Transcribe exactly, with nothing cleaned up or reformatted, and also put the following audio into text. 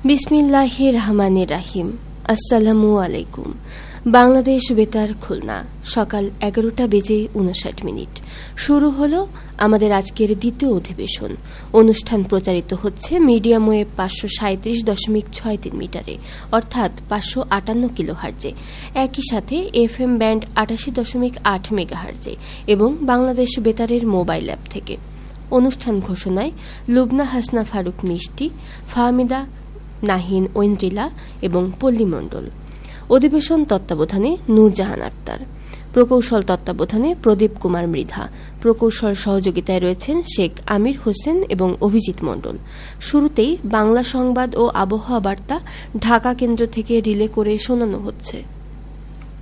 বিসমিল্লাহির রহমানির রাহিম। আসসালামু আলাইকুম। বাংলাদেশ বেতার খুলনা, সকাল এগারোটা বেজে উনষাট মিনিট। শুরু হলো আমাদের আজকের দ্বিতীয় অধিবেশন। অনুষ্ঠান প্রচারিত হচ্ছে মিডিয়াম ওয়েভ পাঁচশো সাঁত্রিশ দশমিক ছয় তিন মিটারে, অর্থাৎ পাঁচশো আটান্ন কিলো হার্জে। একই সাথে এফ এম ব্যান্ড আটাশি দশমিক আট মেগা হার্জে এবং বাংলাদেশ বেতারের মোবাইল অ্যাপ থেকে। অনুষ্ঠান ঘোষণায় লুবনা হাসনা ফারুক মিষ্টি, ফাহমিদা নাহিন ঐন্দ্রিলা এবং পল্লী মণ্ডল। অধিবেশন তত্ত্বাবধানে নূরজাহান আক্তার। প্রকৌশল তত্ত্বাবধানে প্রদীপ কুমার মৃধা। প্রকৌশল সহযোগিতায় রয়েছেন শেখ আমির হোসেন এবং অভিজিৎ মণ্ডল। শুরুতেই বাংলা সংবাদ ও আবহাওয়া বার্তা ঢাকা কেন্দ্র থেকে রিলে করে শোনানো হচ্ছে।